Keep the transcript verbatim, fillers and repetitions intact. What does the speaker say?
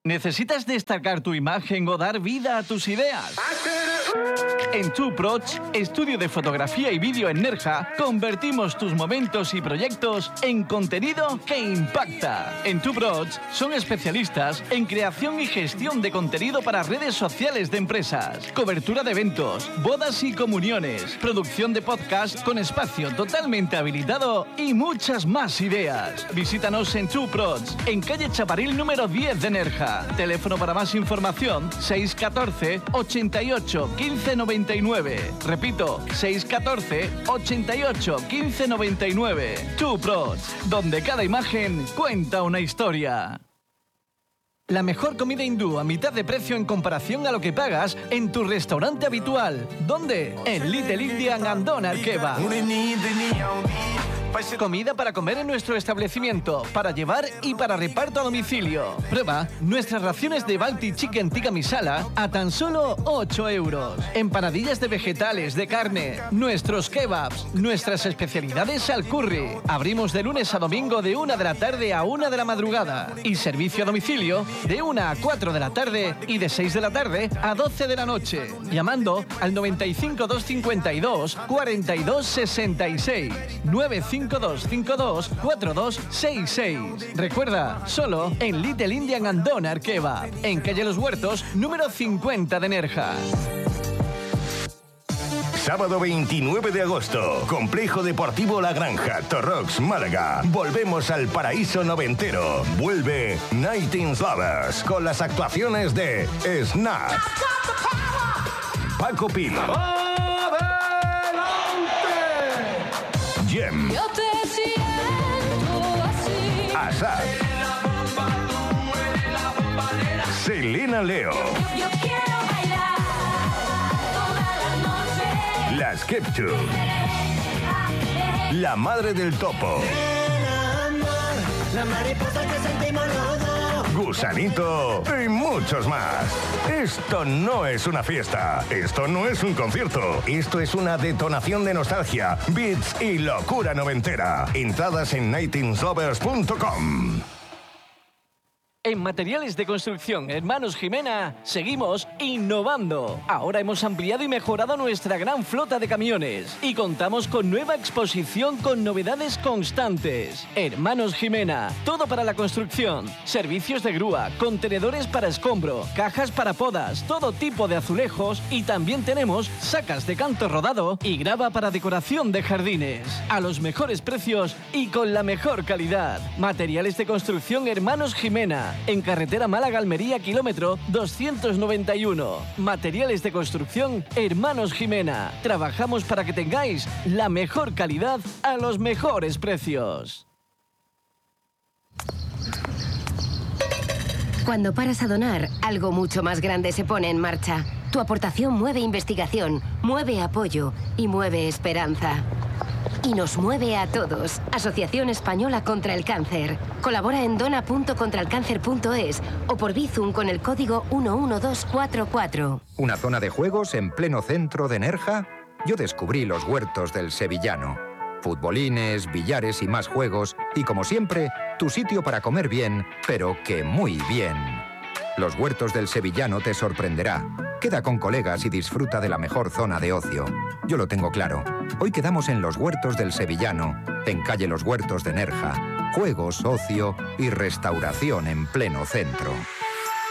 ¿Necesitas destacar tu imagen o dar vida a tus ideas? En Two Prods, estudio de fotografía y vídeo en Nerja, convertimos tus momentos y proyectos en contenido que impacta. En Two Prods son especialistas en creación y gestión de contenido para redes sociales de empresas, cobertura de eventos, bodas y comuniones, producción de podcast con espacio totalmente habilitado y muchas más ideas. Visítanos en Two Prods, en calle Chaparil número diez de Nerja. Teléfono para más información seis uno cuatro, ochenta y ocho, quince noventa y nueve. Repito, seis uno cuatro, ochenta y ocho, quince noventa y nueve. Two Prods, donde cada imagen cuenta una historia. La mejor comida hindú a mitad de precio en comparación a lo que pagas en tu restaurante habitual. ¿Dónde? En Little Indian and Doner Kebab. Comida para comer en nuestro establecimiento, para llevar y para reparto a domicilio. Prueba nuestras raciones de Balti Chicken Tikka Masala a tan solo ocho euros. Empanadillas de vegetales, de carne, nuestros kebabs, nuestras especialidades al curry. Abrimos de lunes a domingo de una de la tarde a una de la madrugada. Y servicio a domicilio de una a cuatro de la tarde y de seis de la tarde a doce de la noche. Llamando al noventa y cinco, doscientos cincuenta y dos, cuarenta y dos sesenta y seis. nueve cinco dos cinco dos cuatro dos seis seis. Recuerda, solo en Little Indian and Doner Kebab, en calle Los Huertos, número cincuenta de Nerja. Sábado veintinueve de agosto, Complejo Deportivo La Granja, Torrox, Málaga. Volvemos al paraíso noventero. Vuelve Nineteen Lovers con las actuaciones de Snap, Paco Pil, Jem, Asad, Selena Leo, Las Kepchu, La Madre del Topo, Gusanito y muchos más. Esto no es una fiesta, esto no es un concierto, esto es una detonación de nostalgia, beats y locura noventera. Entradas en nineteen lovers punto com. En Materiales de Construcción Hermanos Jimena seguimos innovando. Ahora hemos ampliado y mejorado nuestra gran flota de camiones y contamos con nueva exposición con novedades constantes. Hermanos Jimena, todo para la construcción, servicios de grúa, contenedores para escombro, cajas para podas, todo tipo de azulejos y también tenemos sacas de canto rodado y grava para decoración de jardines. A los mejores precios y con la mejor calidad. Materiales de Construcción Hermanos Jimena. En carretera Málaga-Almería, kilómetro doscientos noventa y uno. Materiales de Construcción Hermanos Jimena. Trabajamos para que tengáis la mejor calidad a los mejores precios. Cuando paras a donar, algo mucho más grande se pone en marcha. Tu aportación mueve investigación, mueve apoyo y mueve esperanza. Y nos mueve a todos. Asociación Española contra el Cáncer. Colabora en dona punto contra el cáncer punto es o por Bizum con el código uno uno dos cuatro cuatro. ¿Una zona de juegos en pleno centro de Nerja? Yo descubrí los huertos del Sevillano. Futbolines, billares y más juegos. Y como siempre, tu sitio para comer bien, pero que muy bien. Los huertos del Sevillano te sorprenderá. Queda con colegas y disfruta de la mejor zona de ocio. Yo lo tengo claro. Hoy quedamos en los huertos del Sevillano, en calle Los Huertos de Nerja. Juegos, ocio y restauración en pleno centro.